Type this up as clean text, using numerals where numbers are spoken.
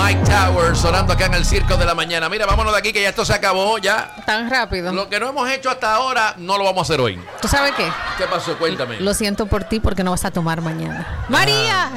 Mike Towers sonando acá en el Circo de la Mañana. Mira, vámonos de aquí que ya esto se acabó, ya. Tan rápido. Lo que no hemos hecho hasta ahora, no lo vamos a hacer hoy. ¿Tú sabes qué? ¿Qué pasó? Cuéntame. Lo siento por ti porque no vas a tomar mañana. María.